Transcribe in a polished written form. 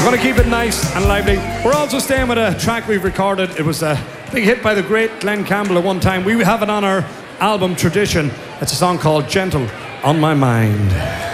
going to keep it nice and lively. We're also staying with a track we've recorded. It was a big hit by the great Glenn Campbell at one time. We have it on our album Tradition. It's a song called Gentle on My Mind.